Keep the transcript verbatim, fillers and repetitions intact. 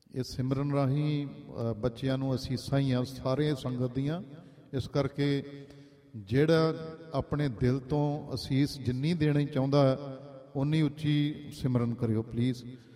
ਇਹ ਸਿਮਰਨ ਰਾਹੀਂ ਬੱਚਿਆਂ ਨੂੰ ਅਸੀਸਾਂ ਹੀ ਆ ਸਾਰੇ ਸੰਗਤ ਦੀਆਂ। ਇਸ ਕਰਕੇ ਜਿਹੜਾ ਆਪਣੇ ਦਿਲ ਤੋਂ ਅਸੀਸ ਜਿੰਨੀ ਦੇਣੀ ਚਾਹੁੰਦਾ ਉਨੀ ਉੱਚੀ ਸਿਮਰਨ ਕਰਿਓ ਪਲੀਜ਼।